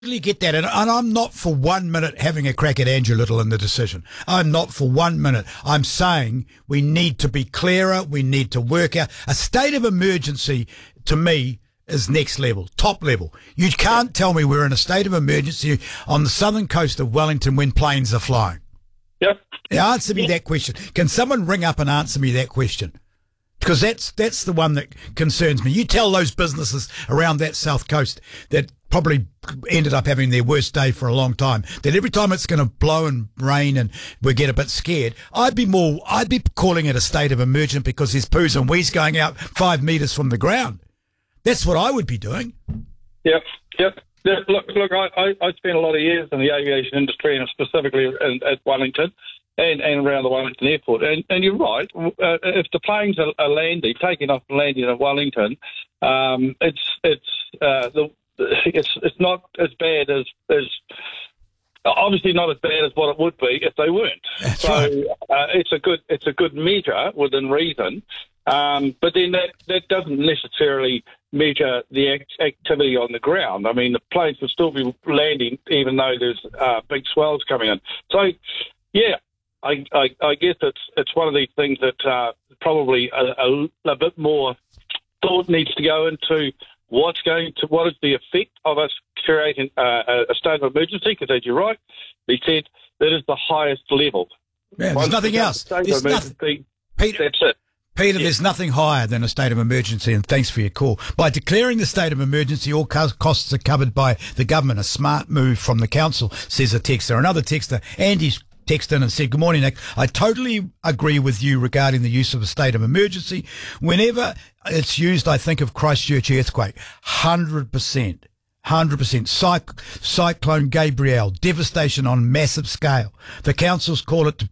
get that, and I'm not for 1 minute having a crack at Andrew Little in the decision. I'm not for 1 minute. I'm saying we need to be clearer. We need to work out. A state of emergency, to me, is next level, top level. You can't tell me we're in a state of emergency on the southern coast of Wellington when planes are flying. Yep. Now, answer me that question. Can someone ring up and answer me that question? Because that's the one that concerns me. You tell those businesses around that south coast that probably ended up having their worst day for a long time, that every time it's going to blow and rain and we get a bit scared, I'd be calling it a state of emergency because there's poos and wees going out 5 metres from the ground. That's what I would be doing. Yep. Look, I spent a lot of years in the aviation industry, and specifically at Wellington and around the Wellington airport. And you're right. If the planes are taking off and landing in Wellington, it's not as bad as obviously not as bad as what it would be if they weren't. That's so right. it's a good measure within reason. But then that doesn't necessarily measure the activity on the ground. I mean, the planes will still be landing even though there's big swells coming in. So, yeah, I guess it's one of these things that probably a bit more thought needs to go into what is the effect of us creating a state of emergency, because as you're right, he said that is the highest level. Yeah, there's nothing else. There's nothing. Peter, that's it. Peter, there's nothing higher than a state of emergency, and thanks for your call. By declaring the state of emergency, all costs are covered by the government. A smart move from the council, says a texter. Another texter, Andy's texted in and said, "Good morning, Nick. I totally agree with you regarding the use of a state of emergency. Whenever it's used, I think of Christchurch earthquake. 100%. 100%. Cyclone Gabrielle, devastation on massive scale. The councils call it to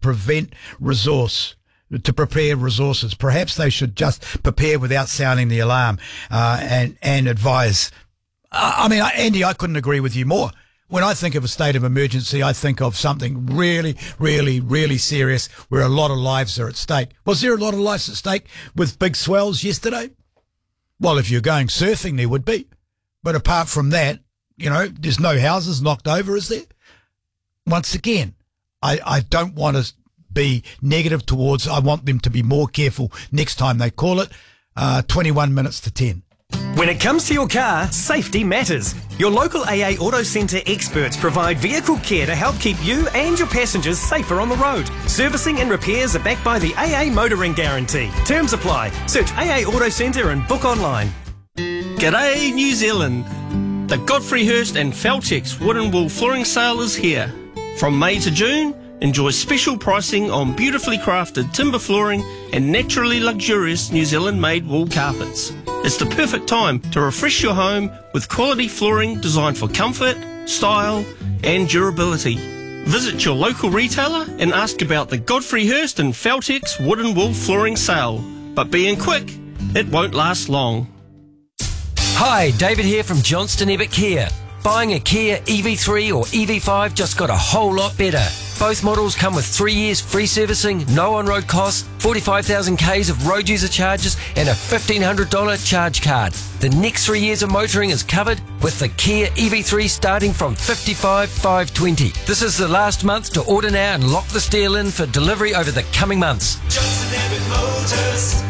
prepare resources. Perhaps they should just prepare without sounding the alarm and advise." I mean, Andy, I couldn't agree with you more. When I think of a state of emergency, I think of something really, really, really serious where a lot of lives are at stake. Was there a lot of lives at stake with big swells yesterday? Well, if you're going surfing, there would be. But apart from that, there's no houses knocked over, is there? Once again, I don't want to be negative towards. I want them to be more careful next time they call it. 21 minutes to 10. When it comes to your car, safety matters. Your local AA Auto Centre experts provide vehicle care to help keep you and your passengers safer on the road. Servicing and repairs are backed by the AA Motoring Guarantee. Terms apply. Search AA Auto Centre and book online. G'day New Zealand. The Godfrey Hirst and Feltex Wood and Wool Flooring Sale is here. From May to June, enjoy special pricing on beautifully crafted timber flooring and naturally luxurious New Zealand-made wool carpets. It's the perfect time to refresh your home with quality flooring designed for comfort, style and durability. Visit your local retailer and ask about the Godfrey Hirst and Feltex Wood and Wool Flooring Sale. But being quick, it won't last long. Hi, David here from Johnston Ebbett Kia. Buying a Kia EV3 or EV5 just got a whole lot better. Both models come with 3 years free servicing, no on-road costs, 45,000 Ks of road user charges and a $1,500 charge card. The next 3 years of motoring is covered with the Kia EV3 starting from $55,520. This is the last month to order now and lock this deal in for delivery over the coming months. Johnston Ebbett Motors.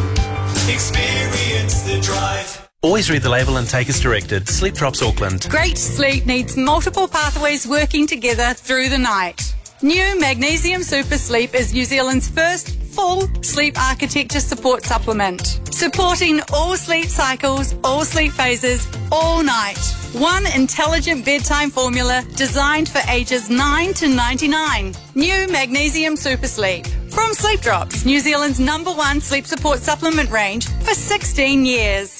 Experience the drive. Always read the label and take as directed. Sleep Drops Auckland. Great sleep needs multiple pathways working together through the night. New Magnesium Super Sleep is New Zealand's first full sleep architecture support supplement, supporting all sleep cycles, all sleep phases, all night. One intelligent bedtime formula designed for ages 9 to 99. New Magnesium Super Sleep. From Sleep Drops, New Zealand's #1 sleep support supplement range for 16 years.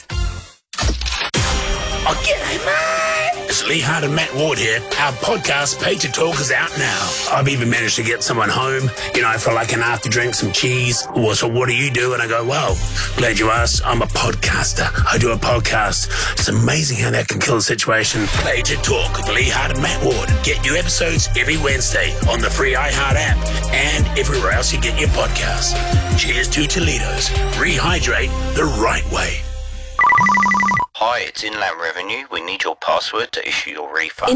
Oh, g'day, mate. It's Lee Hart and Matt Ward here. Our podcast, Pay to Talk, is out now. I've even managed to get someone home, for like an after drink, some cheese. Well, so what do you do? And I go, well, glad you asked. I'm a podcaster. I do a podcast. It's amazing how that can kill a situation. Pay to Talk with Lee Hart and Matt Ward. Get new episodes every Wednesday on the free iHeart app and everywhere else you get your podcasts. Cheers to Toledo's. Rehydrate the right way. Hi, it's Inland Revenue. We need your password to issue your refund.